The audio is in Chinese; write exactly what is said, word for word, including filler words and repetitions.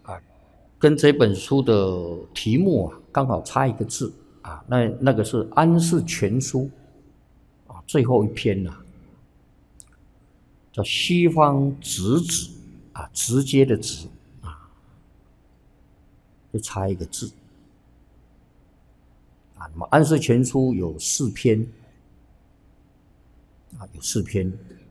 啊，跟这本书的题目啊刚好差一个字啊，那那个是《安世全书》啊，最后一篇呐、啊，叫西方直指啊，直接的直啊，就差一个字啊。那么《安世全书》有四篇啊，有四篇。